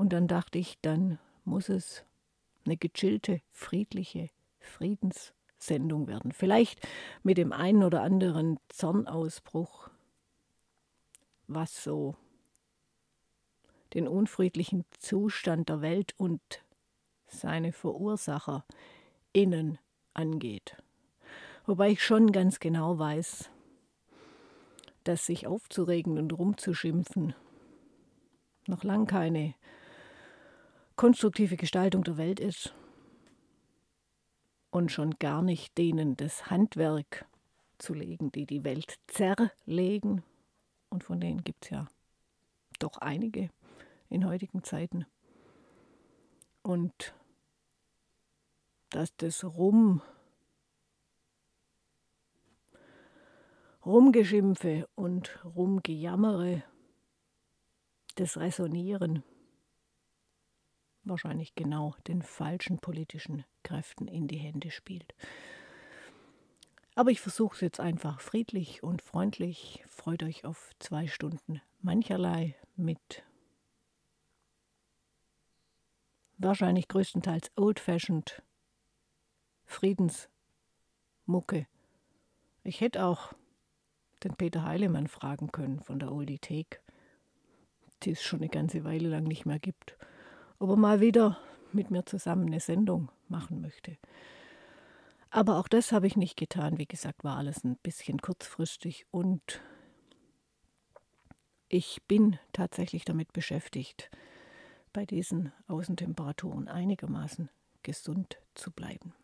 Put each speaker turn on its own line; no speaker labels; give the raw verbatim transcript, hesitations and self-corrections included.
Und dann dachte ich, dann muss es eine gechillte, friedliche Friedenssendung werden. Vielleicht mit dem einen oder anderen Zornausbruch, was so den unfriedlichen Zustand der Welt und seine Verursacher innen angeht. Wobei ich schon ganz genau weiß, dass sich aufzuregen und rumzuschimpfen noch lang keine konstruktive Gestaltung der Welt ist und schon gar nicht denen das Handwerk zu legen, die die Welt zerlegen. Und von denen gibt es ja doch einige in heutigen Zeiten. Und dass das Rum, Rumgeschimpfe und Rumgejammere, das Resonieren wahrscheinlich genau den falschen politischen Kräften in die Hände spielt. Aber ich versuche es jetzt einfach friedlich und freundlich. Freut euch auf zwei Stunden mancherlei mit wahrscheinlich größtenteils old-fashioned Friedensmucke. Ich hätte auch den Peter Heilemann fragen können von der Oldie Take, die es schon eine ganze Weile lang nicht mehr gibt, ob er mal wieder mit mir zusammen eine Sendung machen möchte. Aber auch das habe ich nicht getan. Wie gesagt, war alles ein bisschen kurzfristig und ich bin tatsächlich damit beschäftigt, bei diesen Außentemperaturen einigermaßen gesund zu bleiben.